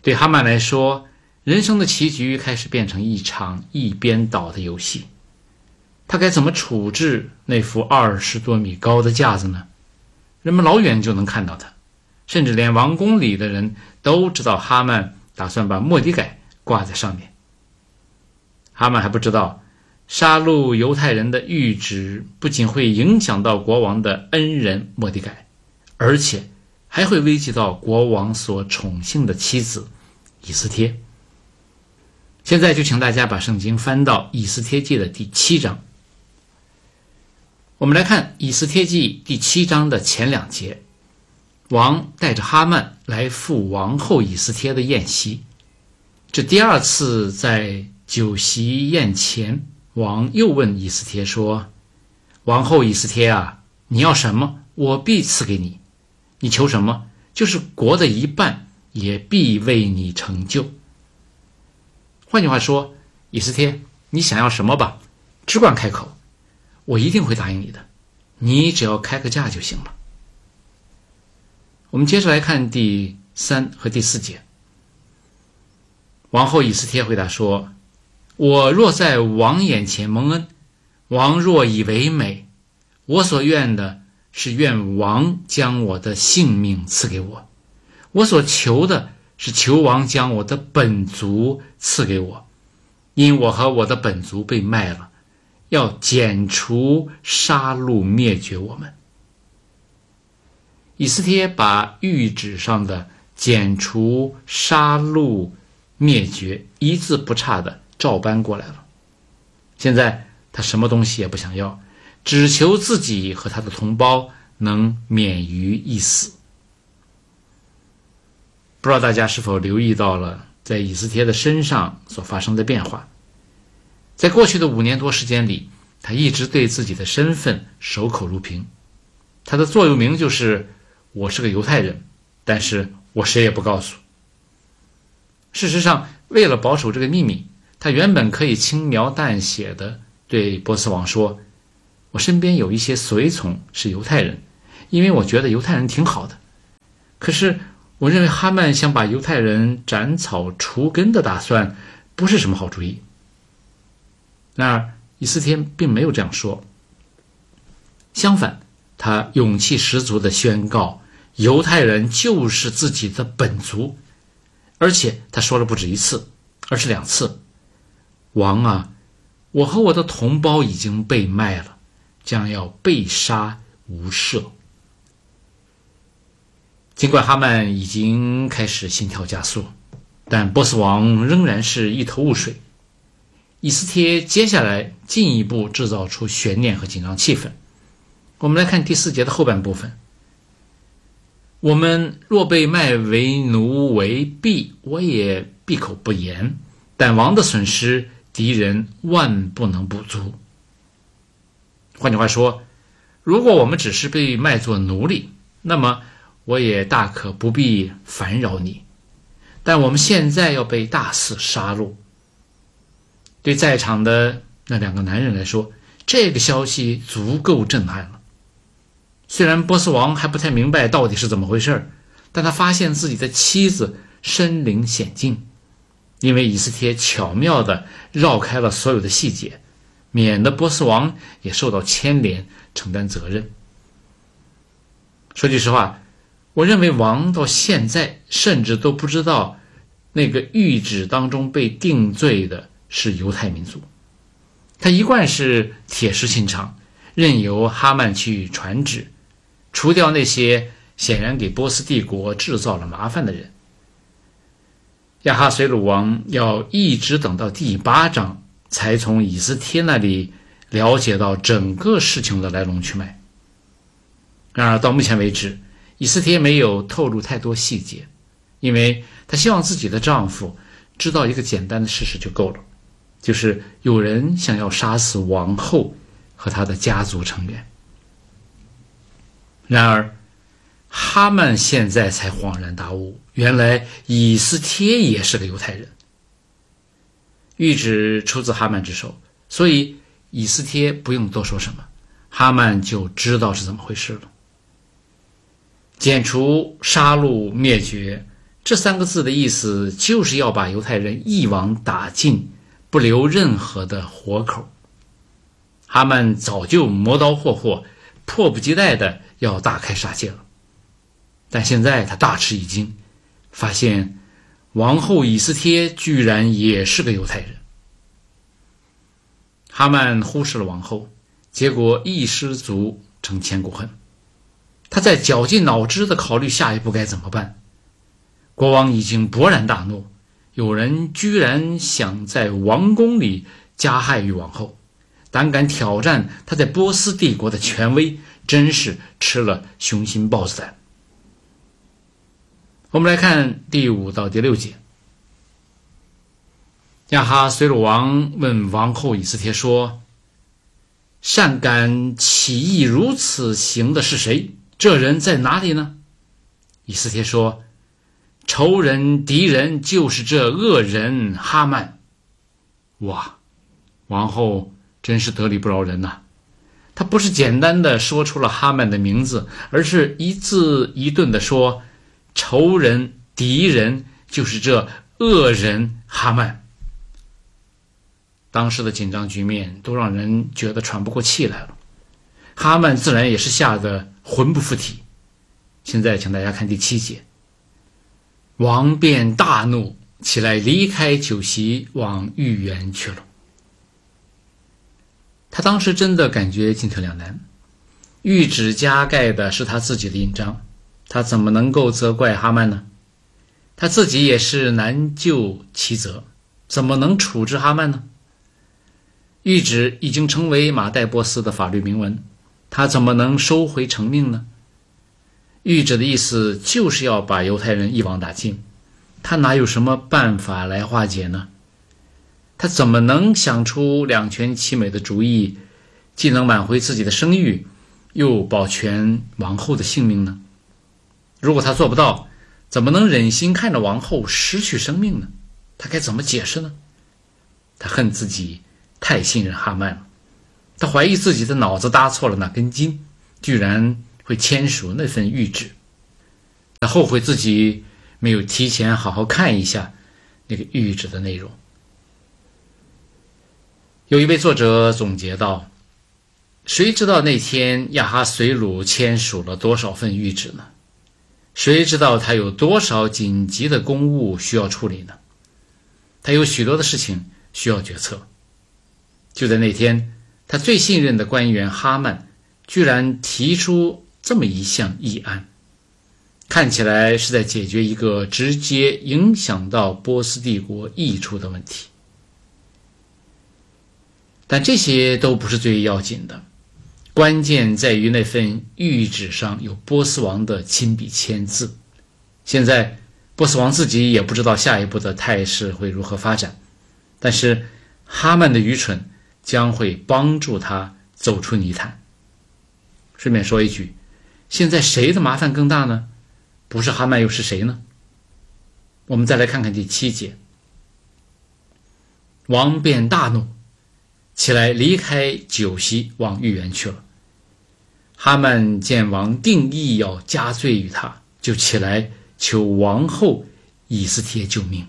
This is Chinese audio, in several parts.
对哈曼来说，人生的棋局开始变成一场一边倒的游戏。他该怎么处置那副20多米高的架子呢？人们老远就能看到它，甚至连王宫里的人都知道哈曼打算把末底改挂在上面。哈曼还不知道，杀戮犹太人的谕旨不仅会影响到国王的恩人末底改，而且还会危及到国王所宠幸的妻子以斯帖。现在就请大家把圣经翻到以斯帖记的第7章。我们来看以斯帖记第7章的前2节，王带着哈曼来赴王后以斯帖的宴席。这第2次在酒席宴前，王又问以斯帖说：王后以斯帖啊，你要什么，我必赐给你；你求什么，就是国的一半，也必为你成就。换句话说，以斯帖，你想要什么吧，只管开口，我一定会答应你的，你只要开个价就行了。我们接着来看第3和第4节。王后以斯帖回答说：我若在王眼前蒙恩，王若以为美，我所愿的是愿王将我的性命赐给我，我所求的是求王将我的本族赐给我，因我和我的本族被卖了，要剪除杀戮灭绝我们。以斯帖把谕旨上的剪除杀戮灭绝一字不差的照搬过来了。现在他什么东西也不想要，只求自己和他的同胞能免于一死。不知道大家是否留意到了在以斯帖的身上所发生的变化。在过去的5年多时间里，他一直对自己的身份守口如瓶。他的座右铭就是我是个犹太人，但是我谁也不告诉。事实上，为了保守这个秘密，他原本可以轻描淡写地对波斯王说，我身边有一些随从是犹太人，因为我觉得犹太人挺好的。可是我认为哈曼想把犹太人斩草除根的打算不是什么好主意。然而以斯帖并没有这样说，相反，他勇气十足地宣告犹太人就是自己的本族，而且他说了不止1次，而是2次。王啊，我和我的同胞已经被卖了，将要被杀无赦。尽管哈曼已经开始心跳加速，但波斯王仍然是一头雾水。以斯帖接下来进一步制造出悬念和紧张气氛。我们来看第4节的后半部分。我们若被卖为奴为婢，我也闭口不言，但王的损失，敌人万不能补足。换句话说，如果我们只是被卖作奴隶，那么我也大可不必烦扰你，但我们现在要被大肆杀戮。对在场的那2个男人来说，这个消息足够震撼了。虽然波斯王还不太明白到底是怎么回事，但他发现自己的妻子身临险境，因为以斯帖巧妙地绕开了所有的细节，免得波斯王也受到牵连，承担责任。说句实话，我认为王到现在甚至都不知道那个谕旨当中被定罪的是犹太民族。他一贯是铁石心肠，任由哈曼去传旨，除掉那些显然给波斯帝国制造了麻烦的人。亚哈随鲁王要一直等到第8章才从以斯帖那里了解到整个事情的来龙去脉。然而到目前为止，以斯帖没有透露太多细节，因为她希望自己的丈夫知道一个简单的事实就够了，就是有人想要杀死王后和她的家族成员。然而哈曼现在才恍然大悟，原来以斯帖也是个犹太人。谕旨出自哈曼之手，所以以斯帖不用多说什么，哈曼就知道是怎么回事了。剪除杀戮灭绝这3个字的意思就是要把犹太人一网打尽，不留任何的活口。哈曼早就磨刀霍霍，迫不及待的要大开杀戒了。但现在他大吃一惊，发现王后以斯帖居然也是个犹太人。哈曼忽视了王后，结果一失足成千古恨。他在绞尽脑汁地考虑下一步该怎么办。国王已经勃然大怒，有人居然想在王宫里加害于王后，胆敢挑战他在波斯帝国的权威，真是吃了雄心豹子胆。我们来看第5到第6节。亚哈随鲁王问王后以斯帖说：善敢起意如此行的是谁？这人在哪里呢？以斯帖说：仇人敌人就是这恶人哈曼。哇，王后真是得理不饶人呐！她不是简单的说出了哈曼的名字，而是一字一顿的说，仇人敌人就是这恶人哈曼。当时的紧张局面都让人觉得喘不过气来了，哈曼自然也是吓得魂不附体。现在请大家看第7节。王便大怒，起来离开酒席，往御园去了。他当时真的感觉进退两难，谕旨加盖的是他自己的印章，他怎么能够责怪哈曼呢？他自己也是难救其责，怎么能处置哈曼呢？谕旨已经成为马代波斯的法律明文，他怎么能收回成命呢？谕旨的意思就是要把犹太人一网打尽，他哪有什么办法来化解呢？他怎么能想出两全其美的主意，既能挽回自己的声誉，又保全王后的性命呢？如果他做不到，怎么能忍心看着王后失去生命呢？他该怎么解释呢？他恨自己太信任哈曼了，他怀疑自己的脑子搭错了哪根筋，居然会签署那份谕旨。他后悔自己没有提前好好看一下那个谕旨的内容。有一位作者总结道，谁知道那天亚哈随鲁签署了多少份谕旨呢？谁知道他有多少紧急的公务需要处理呢？他有许多的事情需要决策。就在那天，他最信任的官员哈曼居然提出这么一项议案，看起来是在解决一个直接影响到波斯帝国益处的问题。但这些都不是最要紧的，关键在于那份谕旨上有波斯王的亲笔签字。现在波斯王自己也不知道下一步的态势会如何发展，但是哈曼的愚蠢将会帮助他走出泥潭。顺便说一句，现在谁的麻烦更大呢？不是哈曼又是谁呢？我们再来看看第7节。王便大怒，起来离开酒席，往御园去了。哈曼见王定义要加罪于他，就起来求王后以斯帖救命。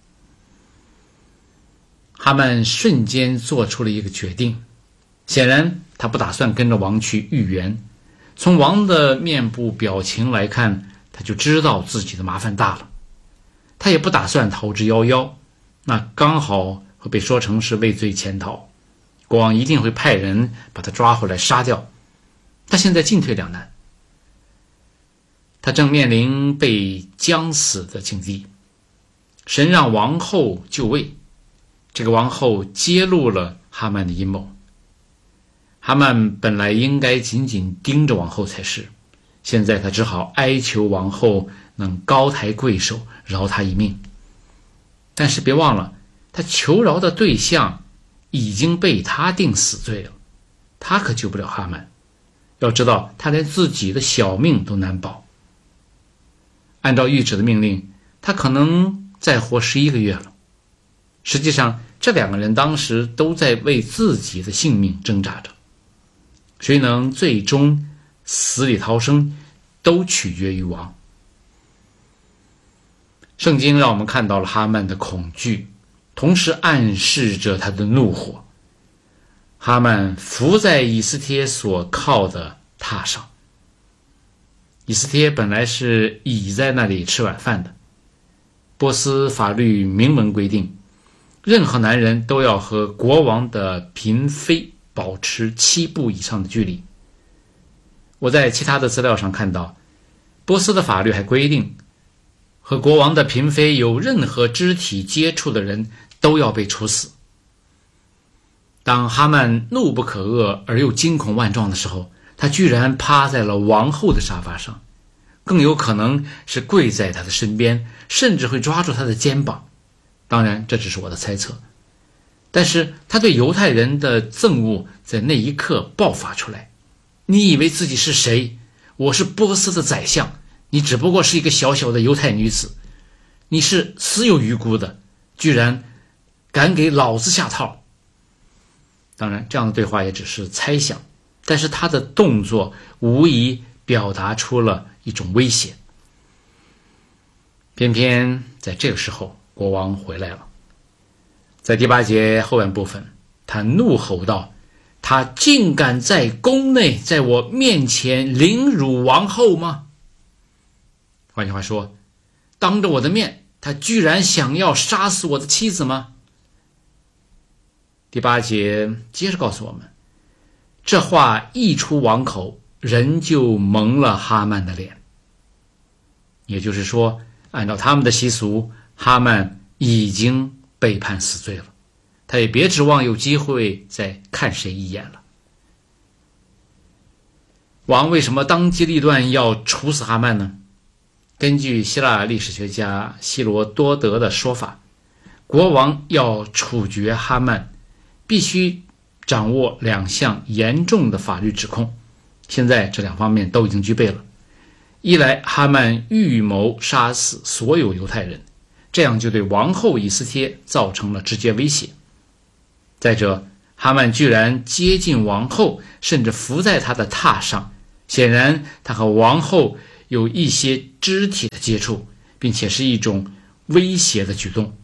哈曼瞬间做出了一个决定，显然他不打算跟着王去御园。从王的面部表情来看，他就知道自己的麻烦大了。他也不打算逃之夭夭，那刚好会被说成是畏罪潜逃，国王一定会派人把他抓回来杀掉。他现在进退两难，他正面临被将死的境地。神让王后就位，这个王后揭露了哈曼的阴谋。哈曼本来应该紧紧盯着王后才是，现在他只好哀求王后能高抬贵手，饶他一命。但是别忘了，他求饶的对象已经被他定死罪了，他可救不了哈曼。要知道，他连自己的小命都难保。按照谕旨的命令，他可能再活11个月了。实际上，这2个人当时都在为自己的性命挣扎着，谁能最终死里逃生，都取决于王。 圣经让我们看到了哈曼的恐惧，同时暗示着他的怒火。哈曼伏在以斯帖所靠的榻上。以斯帖本来是倚在那里吃晚饭的。波斯法律明文规定，任何男人都要和国王的嫔妃保持7步以上的距离。我在其他的资料上看到，波斯的法律还规定，和国王的嫔妃有任何肢体接触的人都要被处死。当哈曼怒不可遏而又惊恐万状的时候，他居然趴在了王后的沙发上，更有可能是跪在他的身边，甚至会抓住他的肩膀。当然，这只是我的猜测。但是他对犹太人的憎恶在那一刻爆发出来。你以为自己是谁？我是波斯的宰相，你只不过是一个小小的犹太女子，你是死有余辜的，居然敢给老子下套。当然，这样的对话也只是猜想，但是他的动作无疑表达出了一种威胁。偏偏在这个时候，国王回来了。在第8节后半部分，他怒吼道：他竟敢在宫内在我面前凌辱王后吗？换句话说，当着我的面，他居然想要杀死我的妻子吗？第8节接着告诉我们，这话一出王口，人就蒙了哈曼的脸。也就是说，按照他们的习俗，哈曼已经被判死罪了，他也别指望有机会再看谁一眼了。王为什么当机立断要处死哈曼呢？根据希腊历史学家希罗多德的说法，国王要处决哈曼，必须掌握2项严重的法律指控。现在这2方面都已经具备了。一来，哈曼预谋杀死所有犹太人，这样就对王后以斯帖造成了直接威胁。再者，哈曼居然接近王后，甚至伏在她的榻上，显然他和王后有一些肢体的接触，并且是一种威胁的举动。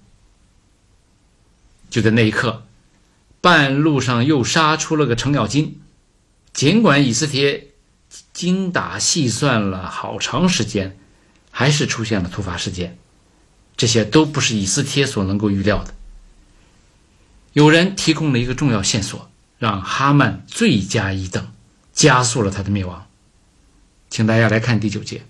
就在那一刻，半路上又杀出了个程咬金。尽管以斯帖精打细算了好长时间，还是出现了突发事件，这些都不是以斯帖所能够预料的。有人提供了一个重要线索，让哈曼罪加一等，加速了他的灭亡。请大家来看第9节。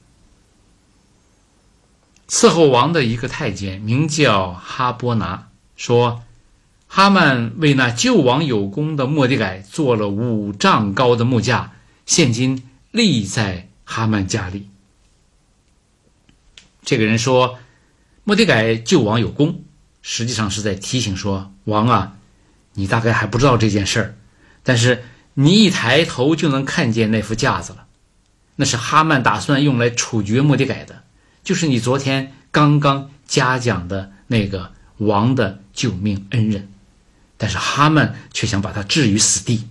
伺候王的一个太监名叫哈波拿，说哈曼为那救王有功的末底改做了5丈高的木架，现今立在哈曼家里。这个人说末底改救王有功，实际上是在提醒说，王啊，你大概还不知道这件事儿，但是你一抬头就能看见那副架子了，那是哈曼打算用来处决末底改的，就是你昨天刚刚嘉奖的那个王的救命恩人，但是哈曼却想把他置于死地。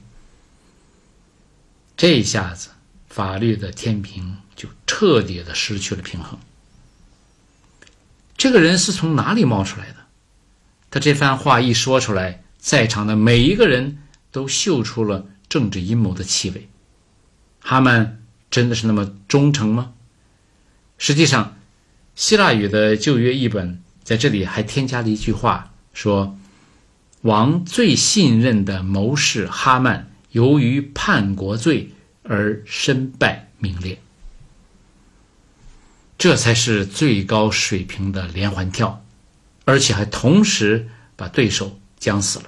这一下子，法律的天平就彻底的失去了平衡。这个人是从哪里冒出来的？他这番话一说出来，在场的每一个人都嗅出了政治阴谋的气味。哈曼真的是那么忠诚吗？实际上，希腊语的旧约译本在这里还添加了一句话，说王最信任的谋士哈曼由于叛国罪而身败名裂。这才是最高水平的连环跳，而且还同时把对手将死了。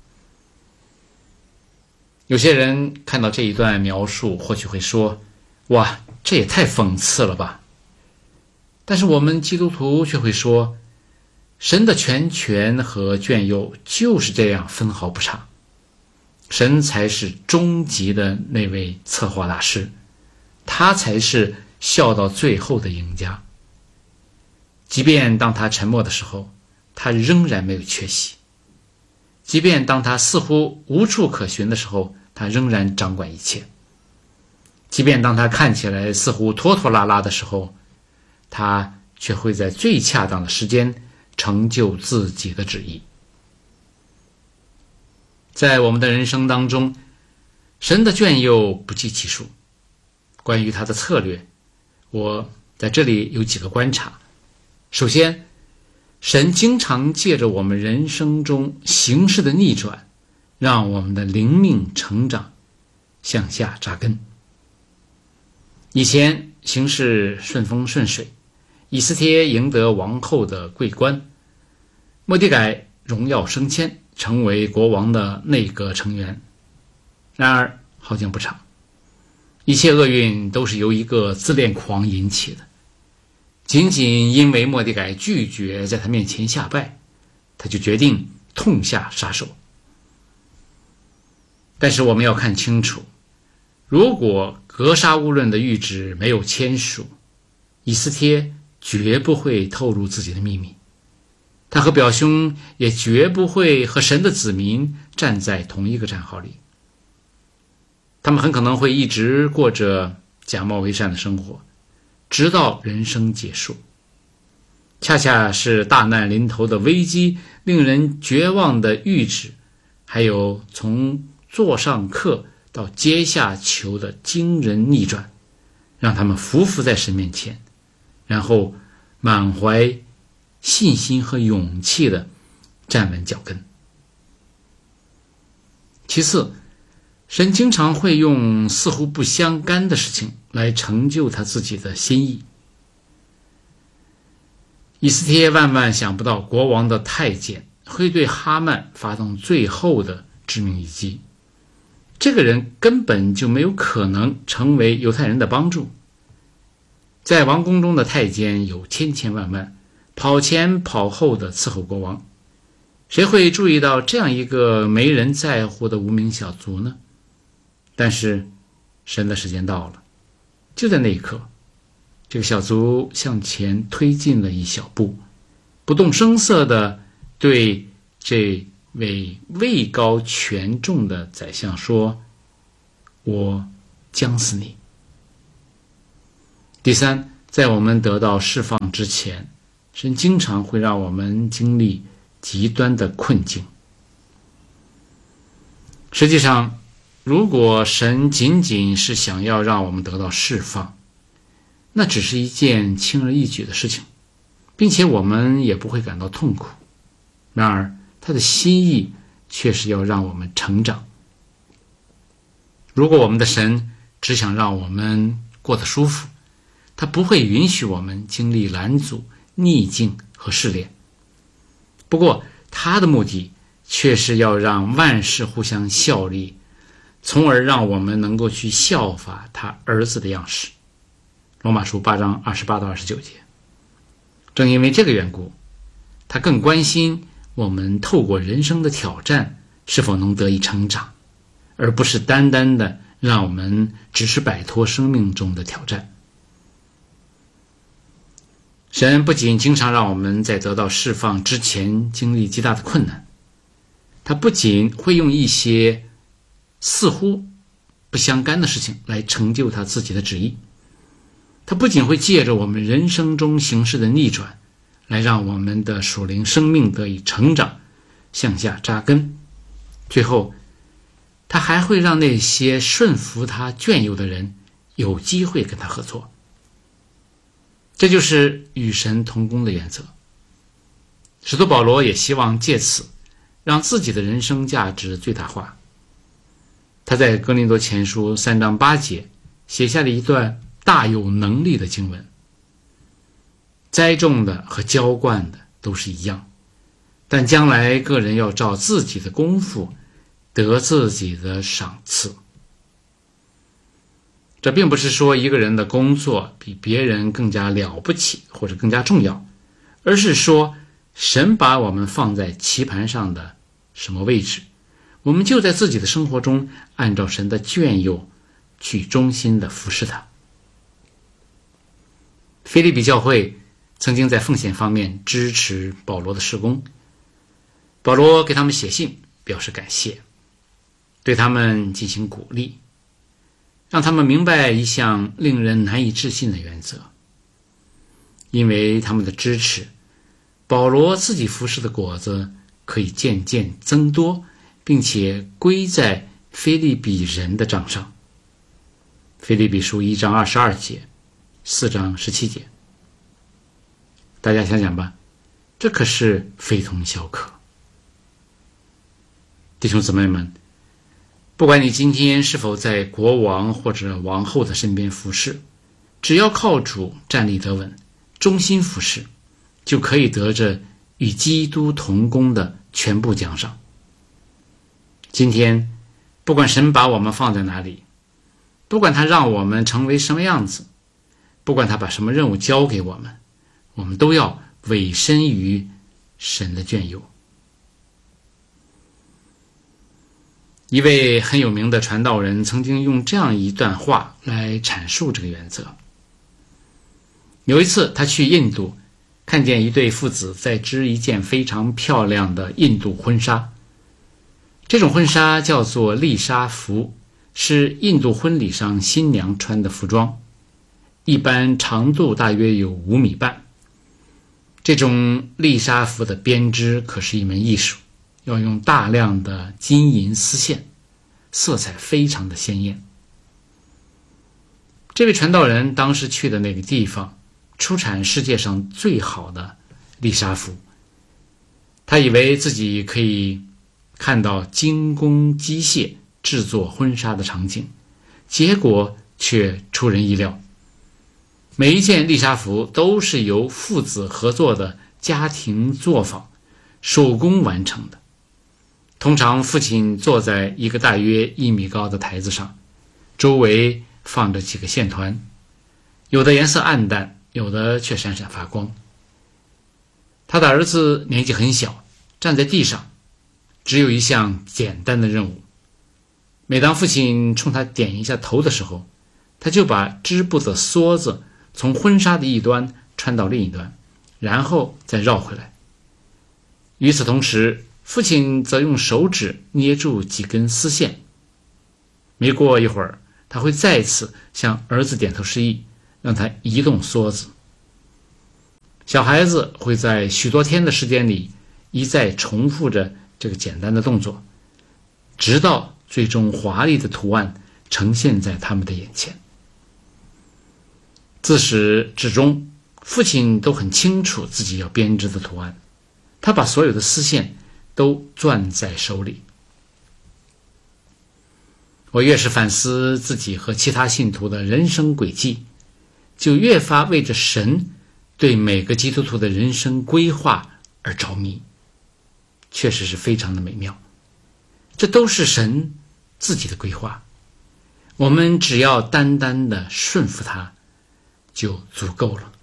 有些人看到这一段描述，或许会说，哇，这也太讽刺了吧。但是我们基督徒却会说，神的全权和眷佑就是这样分毫不差。神才是终极的那位策划大师，他才是笑到最后的赢家。即便当他沉默的时候，他仍然没有缺席；即便当他似乎无处可寻的时候，他仍然掌管一切；即便当他看起来似乎拖拖拉拉的时候，他却会在最恰当的时间成就自己的旨意。在我们的人生当中，神的眷佑不计其数。关于他的策略，我在这里有几个观察。首先，神经常借着我们人生中形势的逆转，让我们的灵命成长，向下扎根。以前形势顺风顺水，以斯帖赢得王后的桂冠，末底改荣耀升迁，成为国王的内阁成员。然而好景不长，一切厄运都是由一个自恋狂引起的。仅仅因为末底改拒绝在他面前下拜，他就决定痛下杀手。但是我们要看清楚，如果格杀勿论的谕旨没有签署，以斯帖绝不会透露自己的秘密，他和表兄也绝不会和神的子民站在同一个战壕里。他们很可能会一直过着假冒为善的生活，直到人生结束。恰恰是大难临头的危机，令人绝望的谕旨，还有从座上客到阶下囚的惊人逆转，让他们匍匐在神面前，然后满怀信心和勇气地站稳脚跟。其次，神经常会用似乎不相干的事情来成就他自己的心意。以斯帖万万想不到国王的太监会对哈曼发动最后的致命一击，这个人根本就没有可能成为犹太人的帮助。在王宫中的太监有千千万万，跑前跑后的伺候国王，谁会注意到这样一个没人在乎的无名小卒呢？但是神的时间到了，就在那一刻，这个小卒向前推进了一小步，不动声色地对这位位高权重的宰相说：我将死你。第三，在我们得到释放之前，神经常会让我们经历极端的困境。实际上，如果神仅仅是想要让我们得到释放，那只是一件轻而易举的事情，并且我们也不会感到痛苦。然而他的心意却是要让我们成长。如果我们的神只想让我们过得舒服，他不会允许我们经历拦阻、逆境和试炼。不过他的目的却是要让万事互相效力，从而让我们能够去效法他儿子的样式。罗马书8章28到29节。正因为这个缘故，他更关心我们透过人生的挑战是否能得以成长，而不是单单的让我们只是摆脱生命中的挑战。神不仅经常让我们在得到释放之前经历极大的困难，他不仅会用一些似乎不相干的事情来成就他自己的旨意，他不仅会借着我们人生中形势的逆转，来让我们的属灵生命得以成长，向下扎根。最后，他还会让那些顺服他眷佑的人有机会跟他合作。这就是与神同工的原则。使徒保罗也希望借此让自己的人生价值最大化。他在哥林多前书3章8节写下了一段大有能力的经文：栽种的和浇灌的都是一样，但将来个人要照自己的功夫得自己的赏赐。这并不是说一个人的工作比别人更加了不起或者更加重要，而是说神把我们放在棋盘上的什么位置，我们就在自己的生活中按照神的眷佑去忠心的服侍他。腓立比教会曾经在奉献方面支持保罗的事工，保罗给他们写信表示感谢，对他们进行鼓励，让他们明白一项令人难以置信的原则： 因为他们的支持，保罗自己服侍的果子可以渐渐增多，并且归在腓立比人的账上。腓立比书1章22节，4章17节。大家想想吧，这可是非同小可。弟兄姊妹们，不管你今天是否在国王或者王后的身边服侍，只要靠主站立得稳，忠心服侍，就可以得着与基督同工的全部奖赏。今天不管神把我们放在哪里，不管他让我们成为什么样子，不管他把什么任务交给我们，我们都要委身于神的眷佑。一位很有名的传道人曾经用这样一段话来阐述这个原则。有一次他去印度，看见一对父子在织一件非常漂亮的印度婚纱。这种婚纱叫做丽莎服，是印度婚礼上新娘穿的服装，一般长度大约有5米半。这种丽莎服的编织可是一门艺术，要用大量的金银丝线，色彩非常的鲜艳。这位传道人当时去的那个地方出产世界上最好的丽莎服，他以为自己可以看到精工机械制作婚纱的场景，结果却出人意料。每一件丽莎服都是由父子合作的家庭作坊手工完成的。通常父亲坐在一个大约1米高的台子上，周围放着几个线团，有的颜色暗淡，有的却闪闪发光。他的儿子年纪很小，站在地上，只有一项简单的任务。每当父亲冲他点一下头的时候，他就把织布的梭子从婚纱的一端穿到另一端，然后再绕回来。与此同时，父亲则用手指捏住几根丝线。没过一会儿，他会再次向儿子点头示意，让他移动梭子。小孩子会在许多天的时间里一再重复着这个简单的动作，直到最终华丽的图案呈现在他们的眼前。自始至终，父亲都很清楚自己要编织的图案，他把所有的丝线都攥在手里。我越是反思自己和其他信徒的人生轨迹，就越发为着神对每个基督徒的人生规划而着迷。确实是非常的美妙，这都是神自己的规划，我们只要单单的顺服他就足够了。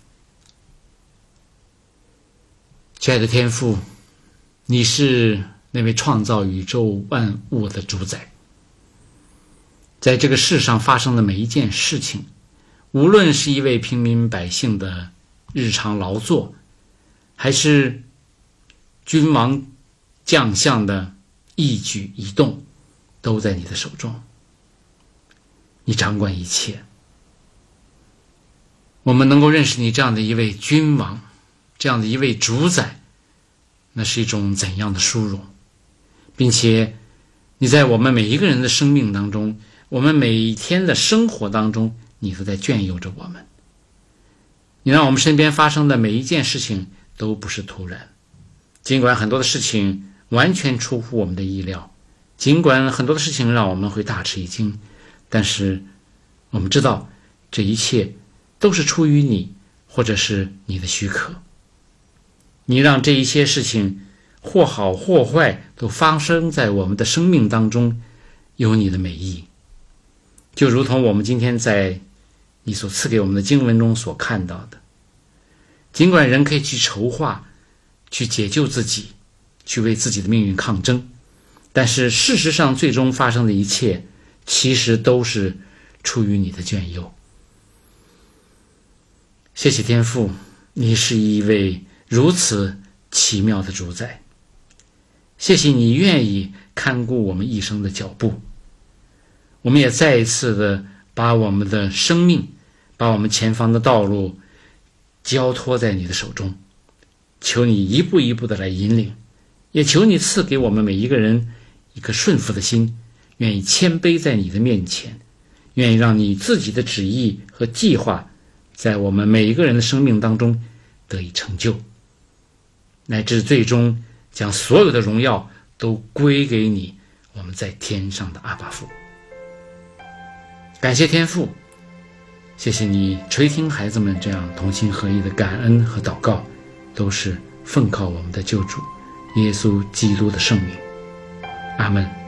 亲爱的天父，你是那位创造宇宙万物的主宰，在这个世上发生的每一件事情，无论是一位平民百姓的日常劳作，还是君王将相的一举一动，都在你的手中，你掌管一切。我们能够认识你这样的一位君王，这样的一位主宰，那是一种怎样的殊荣，并且你在我们每一个人的生命当中，我们每一天的生活当中，你都在眷佑着我们。你让我们身边发生的每一件事情都不是突然，尽管很多的事情完全出乎我们的意料，尽管很多的事情让我们会大吃一惊，但是我们知道这一切都是出于你，或者是你的许可。你让这一些事情或好或坏都发生在我们的生命当中，有你的美意。就如同我们今天在你所赐给我们的经文中所看到的，尽管人可以去筹划，去解救自己，去为自己的命运抗争，但是事实上最终发生的一切其实都是出于你的眷佑。谢谢天父，你是一位如此奇妙的主宰。谢谢你愿意看顾我们一生的脚步。我们也再一次的把我们的生命，把我们前方的道路交托在你的手中，求你一步一步的来引领，也求你赐给我们每一个人一颗顺服的心，愿意谦卑在你的面前，愿意让你自己的旨意和计划在我们每一个人的生命当中得以成就，乃至最终将所有的荣耀都归给你，我们在天上的阿爸父。感谢天父，谢谢你垂听孩子们这样同心合意的感恩和祷告，都是奉靠我们的救主耶稣基督的圣名。阿们。